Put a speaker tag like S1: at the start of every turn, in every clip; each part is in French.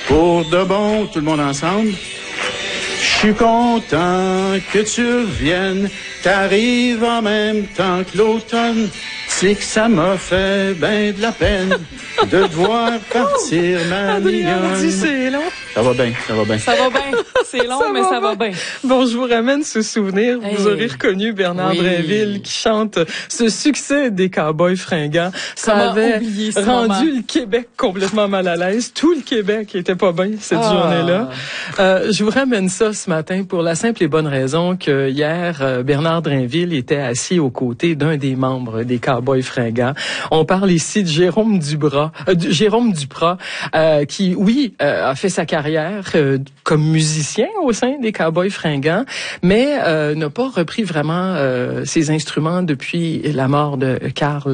S1: Pour de bon, tout le monde ensemble. Je suis content que tu reviennes, t'arrives en même temps que l'automne. C'est que ça m'a fait ben de la peine de te voir partir, ma mignonne.
S2: C'est long.
S1: Ça va bien, ça va bien.
S3: Ça va bien. C'est long, mais ça va bien.
S2: Bon, je vous ramène ce souvenir.
S3: Hey.
S2: Vous aurez reconnu Bernard Drinville qui chante ce succès des Cowboys fringants. Ça avait rendu le Québec complètement mal à l'aise. Tout le Québec était pas bien cette journée-là. Je vous ramène ça ce matin pour la simple et bonne raison que hier, Bernard Drinville était assis aux côtés d'un des membres des Cowboys fringants. On parle ici de Jérôme Duprat, qui, oui, a fait sa carrière comme musicien au sein des Cowboys fringants, mais n'a pas repris vraiment ses instruments depuis la mort de Carl,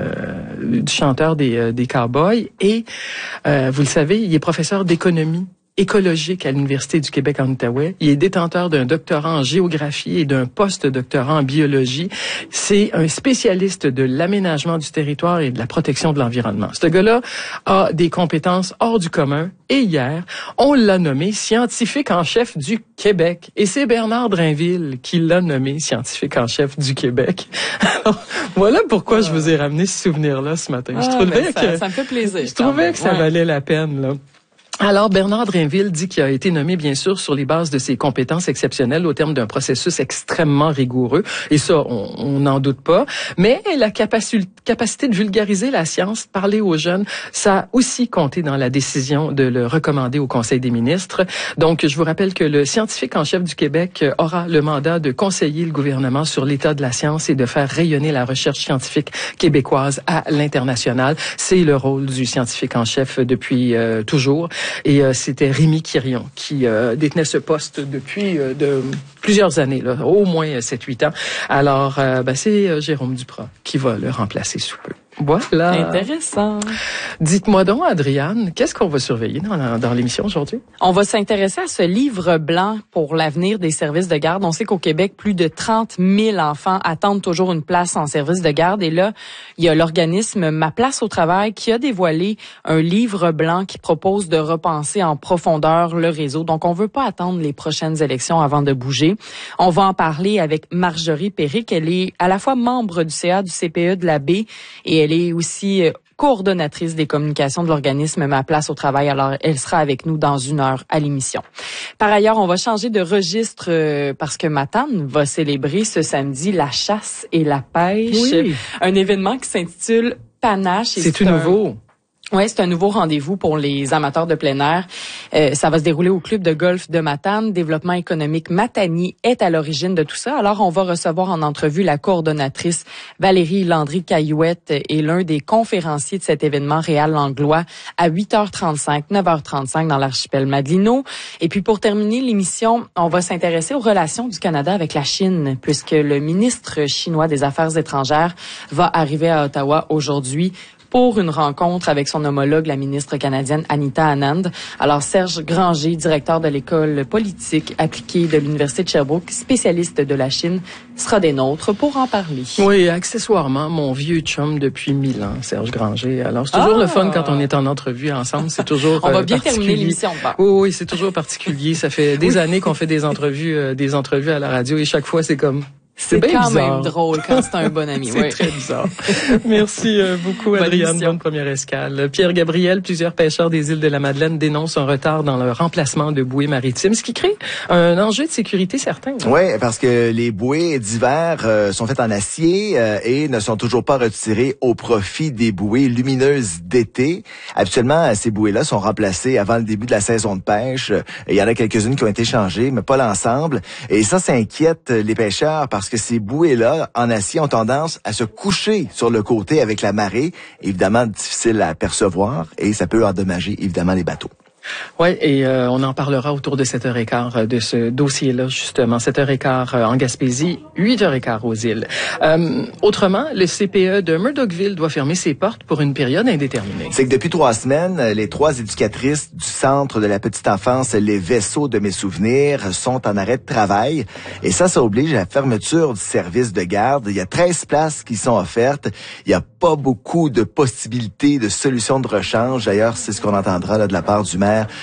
S2: du chanteur des Cowboys. Et vous le savez, il est professeur d'économie écologique à l'Université du Québec en Outaouais. Il est détenteur d'un doctorat en géographie et d'un post-doctorat en biologie. C'est un spécialiste de l'aménagement du territoire et de la protection de l'environnement. Ce gars-là a des compétences hors du commun et hier, on l'a nommé scientifique en chef du Québec. Et c'est Bernard Drinville qui l'a nommé scientifique en chef du Québec. Alors, voilà pourquoi je vous ai ramené ce souvenir-là ce matin. Je trouvais
S3: ça me fait plaisir.
S2: Je trouvais que ça valait la peine, là. Alors, Bernard Drinville dit qu'il a été nommé, bien sûr, sur les bases de ses compétences exceptionnelles au terme d'un processus extrêmement rigoureux. Et ça, on n'en doute pas. Mais la capacité de vulgariser la science, parler aux jeunes, ça a aussi compté dans la décision de le recommander au Conseil des ministres. Donc, je vous rappelle que le scientifique en chef du Québec aura le mandat de conseiller le gouvernement sur l'état de la science et de faire rayonner la recherche scientifique québécoise à l'international. C'est le rôle du scientifique en chef depuis toujours. Et c'était Rémi Quirion qui détenait ce poste depuis de plusieurs années, là, au moins 7-8 ans. Alors, c'est Jérôme Duprat qui va le remplacer sous peu. Voilà.
S3: Intéressant.
S2: Dites-moi donc, Adriane, qu'est-ce qu'on va surveiller dans l'émission aujourd'hui?
S3: On va s'intéresser à ce livre blanc pour l'avenir des services de garde. On sait qu'au Québec, plus de 30 000 enfants attendent toujours une place en service de garde. Et là, il y a l'organisme Ma Place au Travail qui a dévoilé un livre blanc qui propose de repenser en profondeur le réseau. Donc, on veut pas attendre les prochaines élections avant de bouger. On va en parler avec Marjorie Péric. Elle est à la fois membre du CA du CPE de la Baie et elle est aussi coordonnatrice des communications de l'organisme Ma Place au Travail. Alors, elle sera avec nous dans 1 heure à l'émission. Par ailleurs, on va changer de registre parce que Matane va célébrer ce samedi la chasse et la pêche.
S2: Oui.
S3: Un événement qui s'intitule Panache.
S2: C'est tout nouveau.
S3: Oui, c'est un nouveau rendez-vous pour les amateurs de plein air. Ça va se dérouler au club de golf de Matane. Développement économique Matani est à l'origine de tout ça. Alors, on va recevoir en entrevue la coordonnatrice Valérie Landry-Caillouette et l'un des conférenciers de cet événement Réal Langlois à 8h35, 9h35 dans l'archipel Madelino. Et puis, pour terminer l'émission, on va s'intéresser aux relations du Canada avec la Chine, puisque le ministre chinois des Affaires étrangères va arriver à Ottawa aujourd'hui pour une rencontre avec son homologue, la ministre canadienne Anita Anand. Alors, Serge Granger, directeur de l'école politique appliquée de l'Université de Sherbrooke, spécialiste de la Chine, sera des nôtres pour en parler.
S2: Oui, accessoirement, mon vieux chum depuis 1000 ans, Serge Granger. Alors, c'est toujours le fun quand on est en entrevue ensemble. C'est toujours
S3: on va bien
S2: particulier.
S3: Terminer l'émission.
S2: Oui, c'est toujours particulier. Ça fait des années qu'on fait des entrevues à la radio et chaque fois, c'est comme...
S3: C'est quand même drôle quand c'est un bon ami.
S2: C'est très bizarre. Merci beaucoup, Adriane. Bonne première escale. Pierre Gabriel, plusieurs pêcheurs des îles de la Madeleine dénoncent un retard dans le remplacement de bouées maritimes, ce qui crée un enjeu de sécurité certain.
S4: Oui, parce que les bouées d'hiver sont faites en acier et ne sont toujours pas retirées au profit des bouées lumineuses d'été. Habituellement, ces bouées-là sont remplacées avant le début de la saison de pêche. Il y en a quelques-unes qui ont été changées, mais pas l'ensemble. Et ça inquiète les pêcheurs parce que ces bouées-là, en acier, ont tendance à se coucher sur le côté avec la marée. Évidemment, difficile à percevoir et ça peut endommager, évidemment, les bateaux.
S2: Oui, et on en parlera autour de 7h15 de ce dossier-là, justement. 7h15 en Gaspésie, 8h15 aux îles. Autrement, le CPE de Murdochville doit fermer ses portes pour une période indéterminée.
S4: C'est que depuis 3 semaines, les 3 éducatrices du Centre de la petite enfance Les Vaisseaux de mes souvenirs sont en arrêt de travail. Et ça oblige à la fermeture du service de garde. Il y a 13 places qui sont offertes. Il n'y a pas beaucoup de possibilités de solutions de rechange. D'ailleurs, c'est ce qu'on entendra là de la part du maire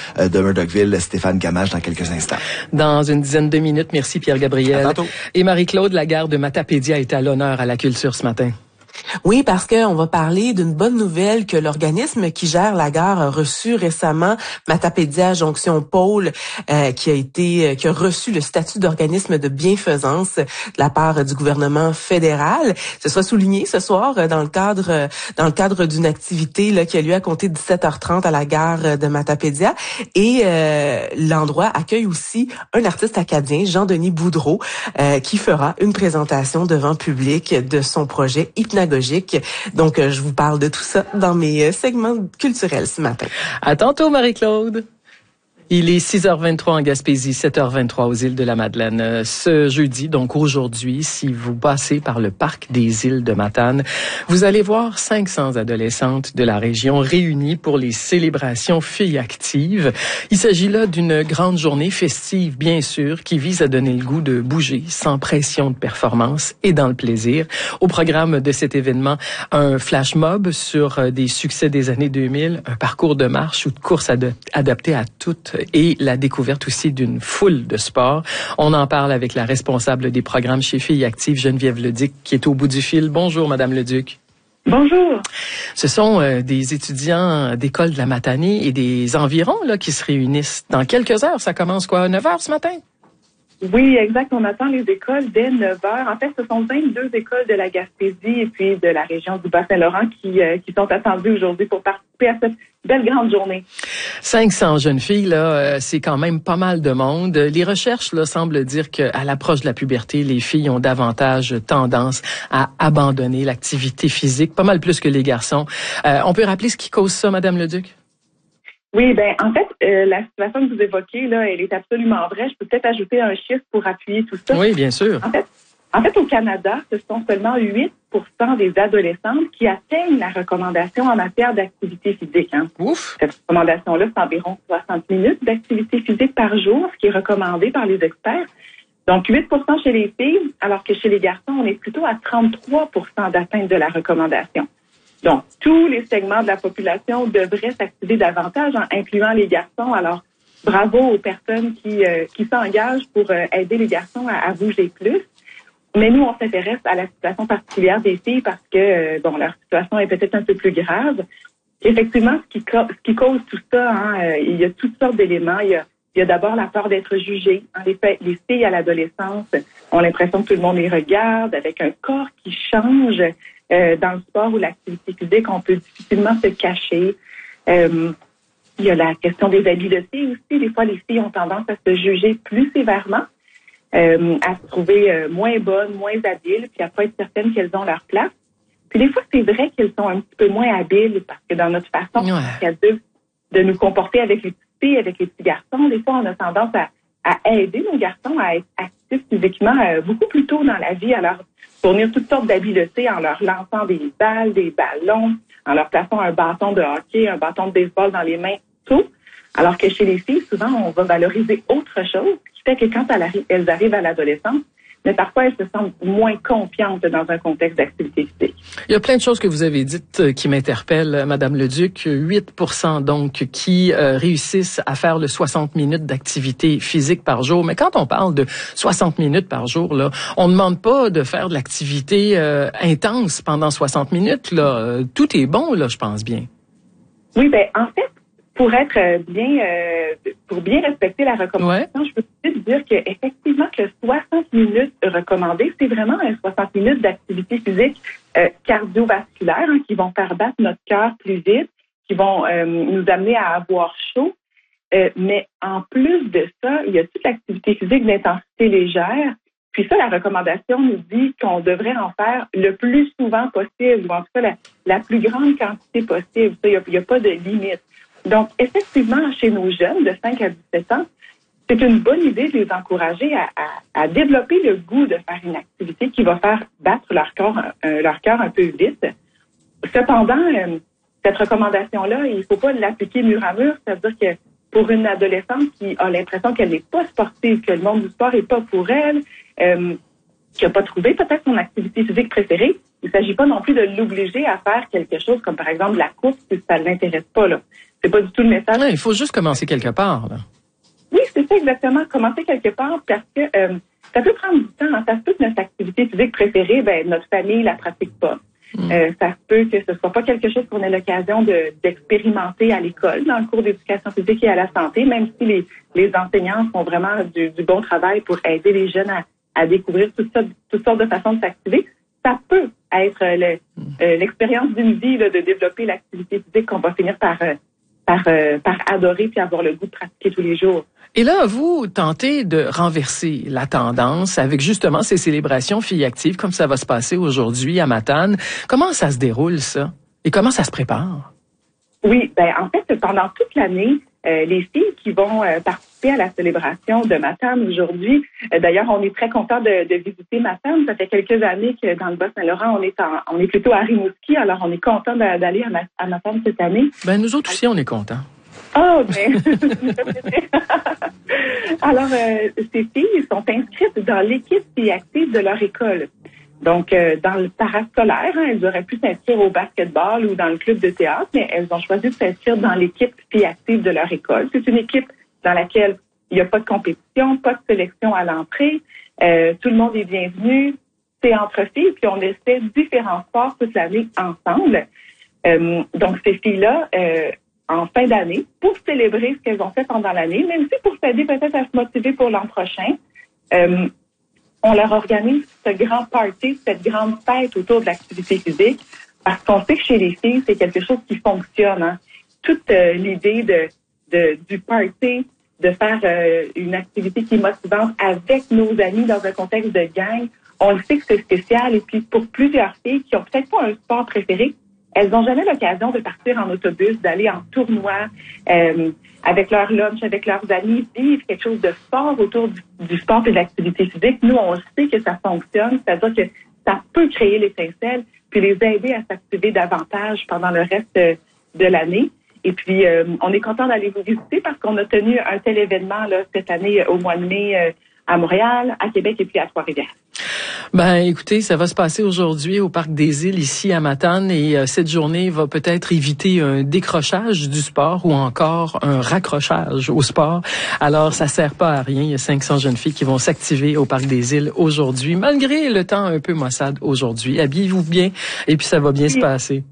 S4: de Murdochville, Stéphane Gamache, dans quelques instants.
S2: Dans une dizaine de minutes. Merci Pierre-Gabriel.
S4: À tantôt.
S2: Et Marie-Claude, la gare de Matapédia est à l'honneur à la culture ce matin.
S5: Oui, parce qu'on va parler d'une bonne nouvelle que l'organisme qui gère la gare a reçu récemment, Matapédia Jonction Pôle, qui a reçu le statut d'organisme de bienfaisance de la part du gouvernement fédéral. Ce sera souligné ce soir dans le cadre d'une activité là qui a lieu à compter de 17h30 à la gare de Matapédia. Et l'endroit accueille aussi un artiste acadien, Jean-Denis Boudreau, qui fera une présentation devant public de son projet hypnagogique. Donc, je vous parle de tout ça dans mes segments culturels ce matin.
S2: À tantôt, Marie-Claude. Il est 6h23 en Gaspésie, 7h23 aux îles de la Madeleine. Ce jeudi, donc aujourd'hui, si vous passez par le parc des îles de Matane, vous allez voir 500 adolescentes de la région réunies pour les célébrations Filles actives. Il s'agit là d'une grande journée festive, bien sûr, qui vise à donner le goût de bouger sans pression de performance et dans le plaisir. Au programme de cet événement, un flash mob sur des succès des années 2000, un parcours de marche ou de course adapté à toutes et la découverte aussi d'une foule de sports. On en parle avec la responsable des programmes chez Filles Actives, Geneviève Leduc, qui est au bout du fil. Bonjour, Madame Leduc.
S6: Bonjour.
S2: Ce sont des étudiants d'école de la Matanée et des environs là qui se réunissent dans quelques heures. Ça commence quoi, à 9h ce matin?
S6: Oui, exact. On attend les écoles dès 9h. En fait, ce sont 22 écoles de la Gaspésie et puis de la région du Bas-Saint-Laurent qui sont attendues aujourd'hui pour participer à cette belle grande journée.
S2: 500 jeunes filles, là, c'est quand même pas mal de monde. Les recherches là, semblent dire qu'à l'approche de la puberté, les filles ont davantage tendance à abandonner l'activité physique, pas mal plus que les garçons. On peut rappeler ce qui cause ça, Madame Leduc?
S6: Oui, en fait, la situation que vous évoquez, là, elle est absolument vraie. Je peux peut-être ajouter un chiffre pour appuyer tout ça.
S2: Oui, bien sûr.
S6: En fait, au Canada, ce sont seulement 8% des adolescentes qui atteignent la recommandation en matière d'activité physique. Hein.
S2: Ouf!
S6: Cette recommandation-là, c'est environ 60 minutes d'activité physique par jour, ce qui est recommandé par les experts. Donc, 8% chez les filles, alors que chez les garçons, on est plutôt à 33% d'atteinte de la recommandation. Donc, tous les segments de la population devraient s'activer davantage, en incluant les garçons. Alors, bravo aux personnes qui s'engagent pour aider les garçons à bouger plus. Mais nous, on s'intéresse à la situation particulière des filles parce que, leur situation est peut-être un peu plus grave. Effectivement, ce qui cause tout ça, il y a toutes sortes d'éléments. Il y a d'abord la peur d'être jugée. Les filles à l'adolescence ont l'impression que tout le monde les regarde, avec un corps qui change. Dans le sport ou l'activité physique, on peut difficilement se cacher. Il y a la question des habiletés aussi. Des fois, les filles ont tendance à se juger plus sévèrement, à se trouver moins bonnes, moins habiles, puis à pas être certaines qu'elles ont leur place. Puis des fois, c'est vrai qu'elles sont un petit peu moins habiles parce que dans notre façon de nous comporter avec les petites filles, avec les petits garçons, des fois, on a tendance à aider nos garçons à être actifs physiquement beaucoup plus tôt dans la vie, à leur fournir toutes sortes d'habiletés en leur lançant des balles, des ballons, en leur plaçant un bâton de hockey, un bâton de baseball dans les mains tôt. Alors que chez les filles, souvent, on va valoriser autre chose, ce qui fait que quand elles arrivent à l'adolescence, mais parfois, elles se sentent moins confiantes dans un contexte d'activité physique.
S2: Il y a plein de choses que vous avez dites qui m'interpellent, Madame Leduc. 8% donc qui réussissent à faire le 60 minutes d'activité physique par jour. Mais quand on parle de 60 minutes par jour, là, on ne demande pas de faire de l'activité intense pendant 60 minutes. Là. Tout est bon, là, je pense bien.
S6: Oui, en fait, pour être pour bien respecter la recommandation, je peux peut-être dire que effectivement que 60 minutes recommandées, c'est vraiment un 60 minutes d'activité physique cardiovasculaire qui vont faire battre notre cœur plus vite, qui vont nous amener à avoir chaud. Mais en plus de ça, il y a toute l'activité physique d'intensité légère. Puis ça, la recommandation nous dit qu'on devrait en faire le plus souvent possible, ou en tout cas la plus grande quantité possible. Ça, il n'y a pas de limite. Donc, effectivement, chez nos jeunes de 5 à 17 ans, c'est une bonne idée de les encourager à développer le goût de faire une activité qui va faire battre leur cœur un peu vite. Cependant, cette recommandation-là, il ne faut pas l'appliquer mur à mur. C'est-à-dire que pour une adolescente qui a l'impression qu'elle n'est pas sportive, que le monde du sport n'est pas pour elle, qui n'a pas trouvé peut-être son activité physique préférée, il ne s'agit pas non plus de l'obliger à faire quelque chose comme, par exemple, la course si ça ne l'intéresse pas, là. C'est pas du tout le message.
S2: Ouais, il faut juste commencer quelque part, là.
S6: Oui, c'est ça exactement. Commencer quelque part parce que ça peut prendre du temps. Ça se peut que notre activité physique préférée, notre famille la pratique pas. Ça se peut que ce soit pas quelque chose qu'on ait l'occasion d'expérimenter à l'école, dans le cours d'éducation physique et à la santé, même si les enseignants font vraiment du bon travail pour aider les jeunes à découvrir toutes sortes de façons de s'activer. Ça peut être l'expérience d'une vie là, de développer l'activité physique qu'on va finir par adorer puis avoir le goût de pratiquer tous les jours.
S2: Et là, vous tentez de renverser la tendance avec justement ces célébrations filles actives comme ça va se passer aujourd'hui à Matane. Comment ça se déroule, ça? Et comment ça se prépare?
S6: Oui, en fait, pendant toute l'année, les filles qui vont participer à la célébration de Matane aujourd'hui, d'ailleurs, on est très contents de visiter Matane. Ça fait quelques années que dans le Bas-Saint-Laurent, on est plutôt à Rimouski, alors on est contents d'aller à Matane cette année.
S2: Nous autres aussi, on est contents.
S6: Oh, Alors, ces filles sont inscrites dans l'équipe filles active de leur école. Donc, dans le parascolaire, elles auraient pu s'inscrire au basketball ou dans le club de théâtre, mais elles ont choisi de s'inscrire dans l'équipe filles active de leur école. C'est une équipe dans laquelle il n'y a pas de compétition, pas de sélection à l'entrée. Tout le monde est bienvenu. C'est entre filles, puis on essaie différents sports toute l'année ensemble. Donc, ces filles-là, en fin d'année, pour célébrer ce qu'elles ont fait pendant l'année, mais aussi pour s'aider peut-être à se motiver pour l'an prochain, on leur organise ce grand party, cette grande fête autour de l'activité physique, parce qu'on sait que chez les filles, c'est quelque chose qui fonctionne. Hein. Toute l'idée du party, de faire une activité qui est motivante avec nos amis dans un contexte de gang, on le sait que c'est spécial. Et puis pour plusieurs filles qui ont peut-être pas un sport préféré, elles n'ont jamais l'occasion de partir en autobus, d'aller en tournoi avec leur lunch, avec leurs amis, vivre quelque chose de fort autour du sport et de l'activité physique. Nous, on sait que ça fonctionne, c'est-à-dire que ça peut créer l'étincelle, puis les aider à s'activer davantage pendant le reste de l'année. Et puis, on est content d'aller vous visiter parce qu'on a tenu un tel événement là cette année au mois de mai à Montréal, à Québec et puis à Trois-Rivières.
S2: Écoutez, ça va se passer aujourd'hui au Parc des Îles, ici à Matane, et cette journée va peut-être éviter un décrochage du sport ou encore un raccrochage au sport. Alors, ça sert pas à rien. Il y a 500 jeunes filles qui vont s'activer au Parc des Îles aujourd'hui, malgré le temps un peu maussade aujourd'hui. Habillez-vous bien et puis ça va bien se passer.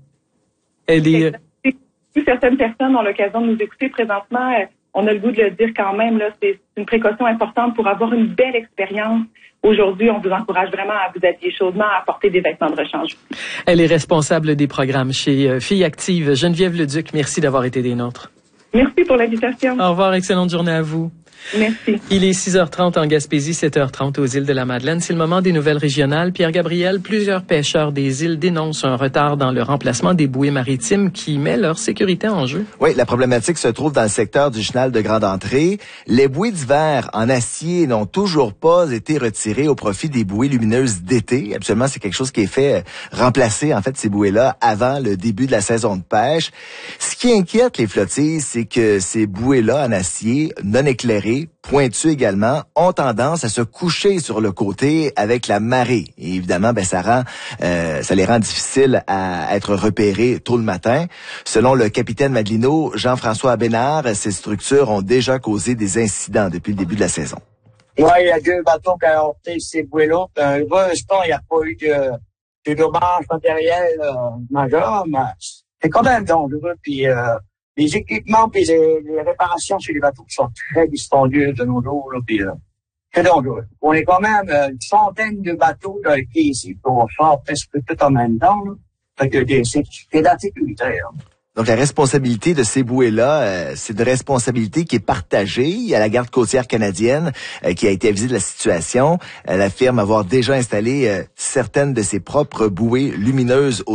S6: Si certaines personnes ont l'occasion de nous écouter présentement, on a le goût de le dire quand même, là, c'est une précaution importante pour avoir une belle expérience. Aujourd'hui, on vous encourage vraiment à vous habiller chaudement, à porter des vêtements de rechange.
S2: Elle est responsable des programmes chez Filles Actives. Geneviève Leduc, merci d'avoir été des nôtres.
S6: Merci pour l'invitation.
S2: Au revoir, excellente journée à vous.
S6: Merci.
S2: Il est 6h30 en Gaspésie, 7h30 aux îles de la Madeleine. C'est le moment des nouvelles régionales. Pierre Gabriel, plusieurs pêcheurs des îles dénoncent un retard dans le remplacement des bouées maritimes qui met leur sécurité en jeu.
S4: Oui, la problématique se trouve dans le secteur du chenal de Grande Entrée. Les bouées d'hiver en acier n'ont toujours pas été retirées au profit des bouées lumineuses d'été. Absolument, c'est quelque chose qui est fait remplacer, en fait, ces bouées-là avant le début de la saison de pêche. Ce qui inquiète les flottilles, c'est que ces bouées-là en acier non éclairées, pointues également, ont tendance à se coucher sur le côté avec la marée. Et évidemment, ça les rend difficiles à être repérés tôt le matin. Selon le capitaine Madelino, Jean-François Bénard, ces structures ont déjà causé des incidents depuis le début de la saison.
S7: Oui, il y a 2 bateaux qui ont heurté ces bouées-là. Heureusement, il n'y a pas eu de dommages matériels majeurs, mais c'est quand même dangereux. Puis les équipements et les réparations sur les bateaux sont très dispendieux de nos jours. Là, puis c'est dangereux. On est quand même une centaine de bateaux qui ici pour faire presque tout en même temps. Là. Fait que c'est la sécurité.
S4: Donc, la responsabilité de ces bouées-là, c'est une responsabilité qui est partagée. Il y a la garde côtière canadienne qui a été avisée de la situation. Elle affirme avoir déjà installé certaines de ses propres bouées lumineuses